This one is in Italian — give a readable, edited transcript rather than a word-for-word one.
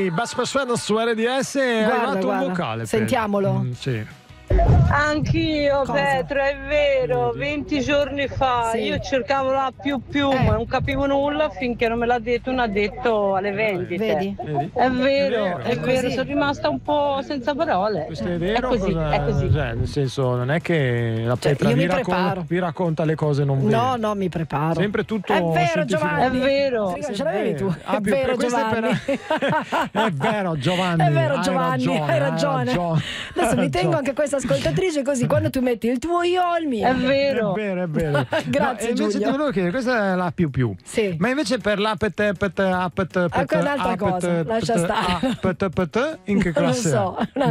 Giovanni, Best Friend su RDS, è arrivato un vocale. Sentiamolo. Sì. Anch'io, Cosa? Petro, è vero, 20 giorni fa Sì. io cercavo la più ma non capivo nulla finché non me l'ha detto un addetto alle vendite. Vedi? È vero, È così. sono rimasta un po' senza parole. Questo è vero? È così, è così. Cioè, nel senso, non è che la Petra io mi vi racconta le cose non vere. No, mi preparo. Sempre tutto È vero, scientifico. Giovanni. È vero. Ce l'avevi tu. Ah, È vero, questo è Giovanni. È vero, Giovanni. È vero, Giovanni, hai ragione. Adesso mi tengo anche questa ascoltatrice, così quando tu metti il tuo io ho il mio. È vero. È vero. Grazie, no, invece Giulio. ti volevo chiedere, questa è la più. Sì. Ma invece per l'apet, Ecco un'altra cosa, lascia stare. in che Non classe è? so.